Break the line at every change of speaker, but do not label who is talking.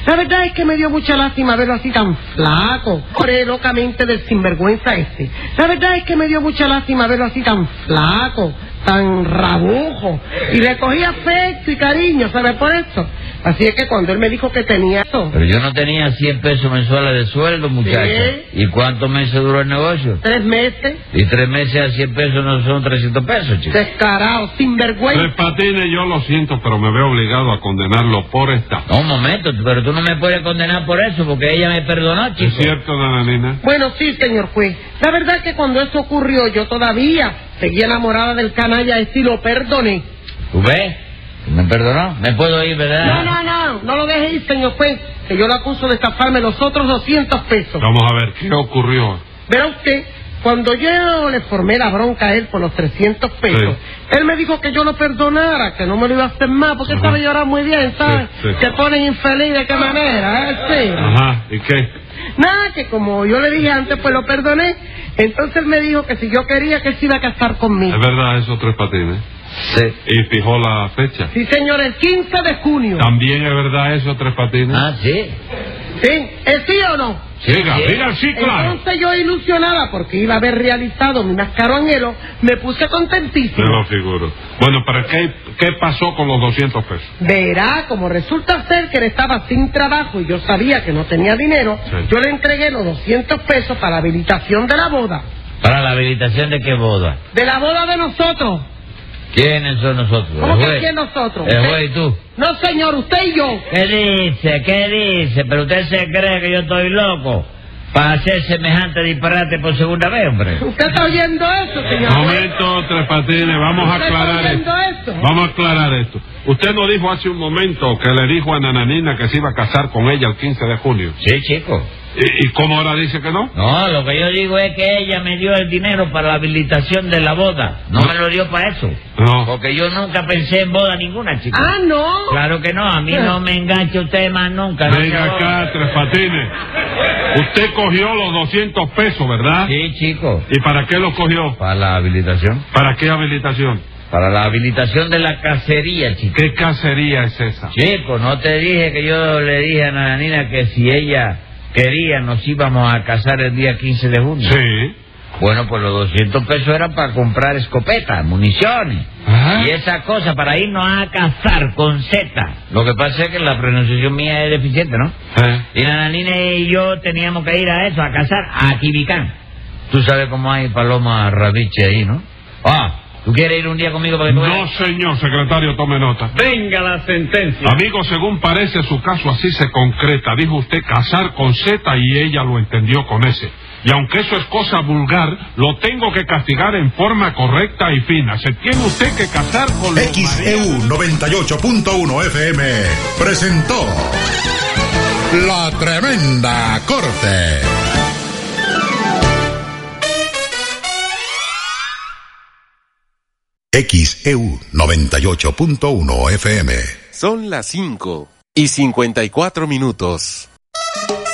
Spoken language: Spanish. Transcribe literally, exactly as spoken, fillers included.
La verdad es que me dio mucha lástima verlo así tan flaco. Coré locamente del sinvergüenza este. La verdad es que me dio mucha lástima verlo así tan flaco, tan rabujo. Y le cogí afecto y cariño, ¿sabes por eso? Así es que cuando él me dijo que tenía eso...
Pero yo no tenía cien pesos mensuales de sueldo, muchacha.
¿Sí?
¿Y cuántos meses duró el negocio?
Tres meses.
Y tres meses a cien pesos no son trescientos pesos, chico.
Descarado, sinvergüenza.
Tres Patines, yo lo siento, pero me veo obligado a condenarlo por estafa.
No, un momento, pero tú no me puedes condenar por eso, porque ella me perdonó, chico.
¿Es cierto, nananina?
Bueno, sí, señor juez. La verdad es que cuando eso ocurrió, yo todavía seguía enamorada del canalla este y lo perdoné.
¿Tú ves? ¿Me perdonó? ¿Me puedo ir, verdad?
No, no, no, no lo deje ir, señor juez, que yo lo acuso de estafarme los otros doscientos pesos.
Vamos a ver, ¿qué ocurrió?
Verá usted, cuando yo le formé la bronca a él por los trescientos pesos, sí. Él me dijo que yo lo perdonara, que no me lo iba a hacer más, porque él sabe llorar muy bien, ¿sabes?
Sí, sí.
Se ponen infeliz de qué manera, ¿eh? Sí.
Ajá, ¿y qué?
Nada, que como yo le dije antes, pues lo perdoné. Entonces él me dijo que si yo quería, que él se iba a casar conmigo.
¿Es verdad eso, Tres Patines?
Sí.
¿Y fijó la fecha?
Sí, señor, el quince de junio.
¿También es verdad eso, Tres Patines?
Ah, sí.
¿Sí? ¿Es sí o no?
Diga,
sí.
diga, sí, claro.
Entonces yo, ilusionada porque iba a haber realizado mi mascaronero, me puse contentísimo.
Me lo figuro. Bueno, pero ¿qué, qué pasó con los doscientos pesos?
Verá, como resulta ser que él estaba sin trabajo y yo sabía que no tenía dinero,
Sí.
yo le entregué los doscientos pesos para la habilitación de la boda.
¿Para la habilitación de qué boda?
De la boda de nosotros.
¿Quiénes son nosotros?
¿Cómo
¿El
que
juez?
quién nosotros?
¿El
¿Usted?
juez y tú?
No, señor, usted y yo.
¿Qué dice? ¿Qué dice? ¿Pero usted se cree que yo estoy loco para hacer semejante disparate por segunda vez, hombre?
¿Usted está oyendo eso, señor?
Momento, Tres Patines, vamos a
¿Usted está
aclarar
oyendo
esto.
esto?
Vamos a aclarar esto. Usted nos dijo hace un momento que le dijo a Nananina que se iba a casar con ella el quince de junio.
Sí, chico.
¿Y, y cómo ahora dice que no?
No, lo que yo digo es que ella me dio el dinero para la habilitación de la boda. No,
No.
me lo dio para eso.
No.
Porque yo nunca pensé en boda ninguna, chico.
Ah, no.
Claro que no, a mí no me engancha usted más nunca. no
Venga
se boda.
acá, Tres Patines. Usted cogió los doscientos pesos, ¿verdad?
Sí, chico.
¿Y para qué los cogió?
¿Para la habilitación?
¿Para qué habilitación?
Para la habilitación de la cacería, chico.
¿Qué cacería es esa?
Chico, ¿no te dije que yo le dije a Nananina que si ella quería nos íbamos a casar el día quince de junio?
Sí.
Bueno, pues los doscientos pesos eran para comprar escopetas, municiones.
Ajá.
Y esa cosa para irnos a cazar con Z. Lo que pasa es que la pronunciación mía es deficiente, ¿no?
¿Eh?
Y Nananina y yo teníamos que ir a eso, a cazar a Quibicán. Tú sabes cómo hay paloma rabiche ahí, ¿no? Ah, ¿tú quieres ir un día conmigo para que tú veas?
No, señor secretario, tome nota.
Venga la sentencia.
Amigo, según parece su caso así se concreta. Dijo usted casar con Z y ella lo entendió con S. Y aunque eso es cosa vulgar, lo tengo que castigar en forma correcta y fina. Se tiene usted que casar con los
X E U
María-
noventa y ocho punto uno F M presentó La Tremenda Corte. X E U noventa y ocho punto uno F M.
Son las cinco y cincuenta y cuatro minutos.